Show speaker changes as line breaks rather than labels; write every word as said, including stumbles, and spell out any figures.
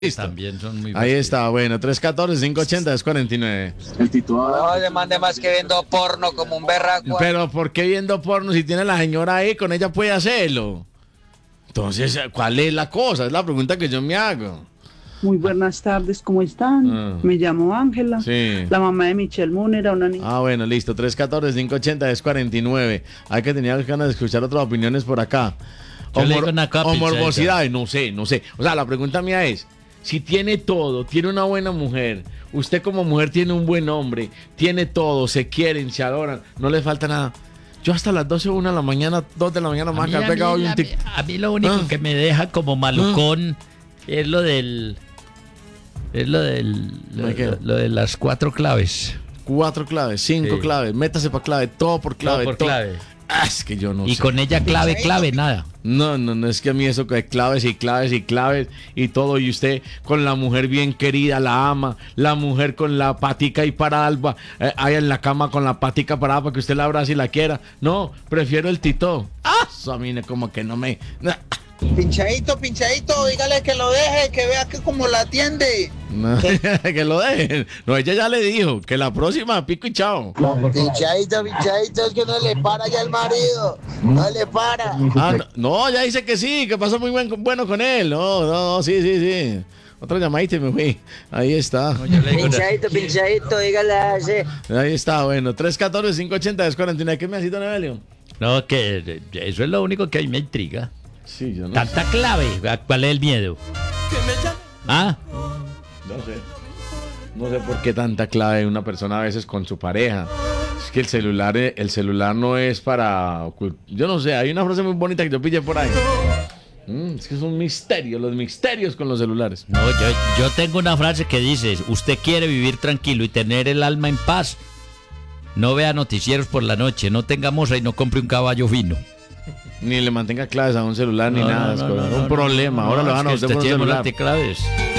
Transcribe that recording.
Listo.
También son muy
Ahí está, bueno, tres uno cuatro, cinco ocho cero, dos cuatro nueve.
No, se mande más que viendo porno como un berraco.
Pero ¿por qué viendo porno si tiene a la señora ahí? Con ella puede hacerlo. Entonces, ¿cuál es la cosa? Es la pregunta que yo me hago.
Muy buenas tardes, ¿cómo están?
Ah.
Me llamo Ángela,
Sí.
la mamá de Michelle Moon, era una niña.
Ah, bueno, listo, tres uno cuatro, cinco ocho cero, dos cuatro nueve. Hay que tener ganas de escuchar otras opiniones por acá.
Yo
O,
le
mor-
digo una
o
capicha,
morbosidades, no sé, no sé. O sea, la pregunta mía es, si tiene todo, tiene una buena mujer, usted como mujer tiene un buen hombre, tiene todo, se quieren, se adoran, no le falta nada. Yo hasta las doce, una de la mañana, dos de la mañana,
A
más
mí,
que
a
he
mí-
pegado hoy
a
un
mí-
tic.
a mí lo único
Ah.
que me deja como malucón es lo del... Es lo del... Lo,
¿De qué?
lo- lo de las cuatro claves.
Cuatro claves, cinco
Sí.
claves, métase para clave, todo por clave.
Todo por clave.
Ah, es que yo no
Y
sé.
con ella clave, clave, nada.
No, no, no, es que a mí eso de claves y claves y claves y todo, y usted con la mujer bien querida, la ama, la mujer con la patica y parada, eh, ahí en la cama con la patica parada para que usted la abrace y la quiera. No, prefiero el tito. Ah, eso a mí no- como que no me...
Pinchadito, pinchadito, dígale que lo deje, que vea que como la atiende.
No, que lo dejen. No, ella ya le dijo que la próxima pico y chao.
Pinchadito, pinchadito, es que no le para ya al marido. No le para.
Ah, no, no, ya dice que sí, que pasó muy buen, bueno con él. No, no, no, sí, sí, sí. Otra llamadita y me fui. Ahí está.
No, yo le digo una-
Pinchadito, pinchadito, dígale a ese.
Ahí está, bueno. tres uno cuatro, cinco ocho cero, dos cuatro nueve. ¿Qué me ha sido, Nevelio?
No, que eh, eso es lo único que a mí me intriga.
Sí, yo no
Tanta clave. ¿Cuál es el miedo? Ah,
No sé. No sé por qué tanta clave una persona a veces con su pareja. Es que el celular, eh, el celular no es para ocult- Yo no sé, hay una frase muy bonita que yo pillé por ahí. Mm, es que es un misterio, los misterios con los celulares.
no, yo, yo tengo una frase que dice, usted quiere vivir tranquilo y tener el alma en paz. No vea noticieros por la noche, no tenga moza y no compre un caballo fino.
Ni le mantenga claves a un celular ni
No,
nada.
no,
es
no,
co-
no,
un
no,
problema.
no,
Ahora
no,
lo van a
es que
usted por
usted
un
tiene
celular.
multiclaves.